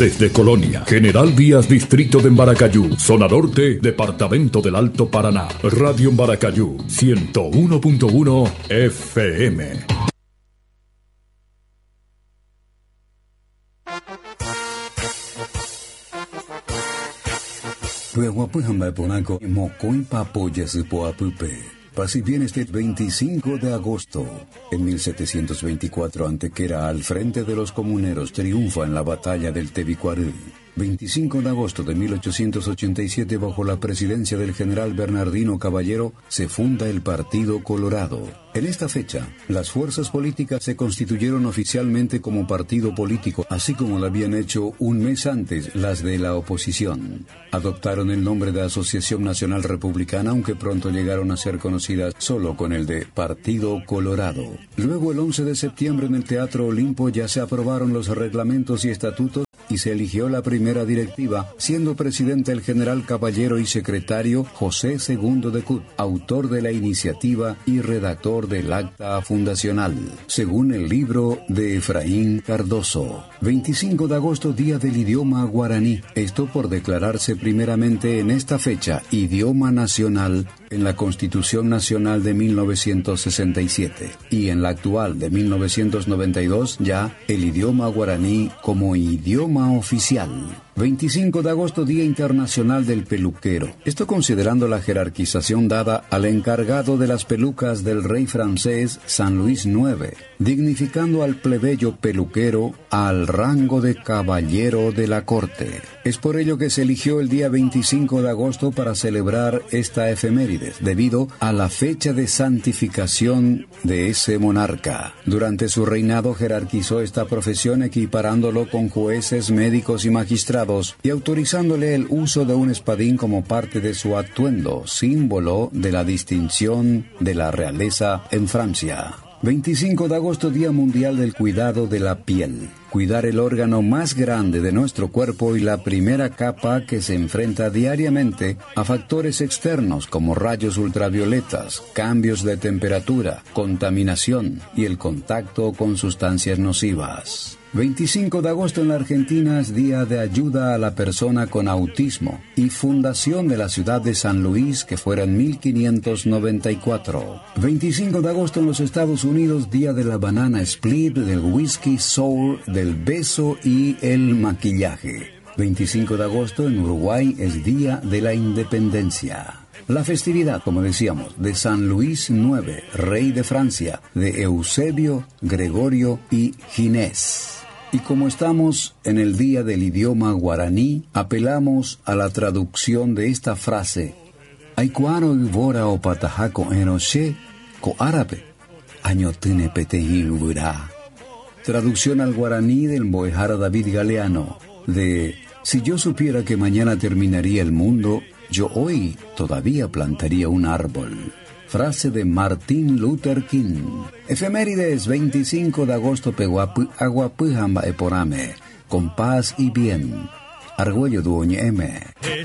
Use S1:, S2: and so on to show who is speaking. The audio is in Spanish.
S1: Desde Colonia, General Díaz, Distrito de Embaracayú, Zona Norte, Departamento del Alto Paraná. Radio Embaracayú, 101.1 FM.
S2: Pasi bien este 25 de agosto. En 1724, Antequera, al frente de los comuneros, triunfa en la batalla del Tebicuarú. 25 de agosto de 1887, bajo la presidencia del general Bernardino Caballero, se funda el Partido Colorado. En esta fecha, las fuerzas políticas se constituyeron oficialmente como partido político, así como lo habían hecho un mes antes las de la oposición. Adoptaron el nombre de Asociación Nacional Republicana, aunque pronto llegaron a ser conocidas solo con el de Partido Colorado. Luego, el 11 de septiembre, en el Teatro Olimpo ya se aprobaron los reglamentos y estatutos y se eligió la primera directiva, siendo presidente el general Caballero y secretario José II de Cut, autor de la iniciativa y redactor del acta fundacional, según el libro de Efraín Cardoso. 25 de agosto, Día del Idioma Guaraní. Esto por declararse primeramente en esta fecha idioma nacional en la Constitución Nacional de 1967 y en la actual de 1992 ya el idioma guaraní como idioma oficial. 25 de agosto, Día Internacional del Peluquero. Esto considerando la jerarquización dada al encargado de las pelucas del rey francés San Luis IX, dignificando al plebeyo peluquero al rango de caballero de la corte. Es por ello que se eligió el día 25 de agosto para celebrar esta efemérides, debido a la fecha de santificación de ese monarca. Durante su reinado jerarquizó esta profesión equiparándolo con jueces, médicos y magistrados, y autorizándole el uso de un espadín como parte de su atuendo, símbolo de la distinción de la realeza en Francia. 25 de agosto, Día Mundial del Cuidado de la Piel. Cuidar el órgano más grande de nuestro cuerpo y la primera capa que se enfrenta diariamente a factores externos como rayos ultravioletas, cambios de temperatura, contaminación y el contacto con sustancias nocivas. 25 de agosto en la Argentina es Día de Ayuda a la Persona con Autismo y fundación de la ciudad de San Luis, que fuera en 1594. 25 de agosto en los Estados Unidos, Día de la Banana Split, del Whisky Sour, del beso y el maquillaje. 25 de agosto en Uruguay es Día de la Independencia. La festividad, como decíamos, de San Luis IX, rey de Francia, de Eusebio, Gregorio y Ginés. Y como estamos en el Día del Idioma Guaraní, apelamos a la traducción de esta frase: Aikuaro ibora o patajaco enoshe ko árabe, añotine petejilubura. Traducción al guaraní del Mboejara David Galeano, de Si yo supiera que mañana terminaría el mundo, yo hoy todavía plantaría un árbol. Frase de Martin Luther King. Efemérides 25 de agosto Peguapu Aguapujamba Eporame. Con paz y bien. Argüello Duoñeme.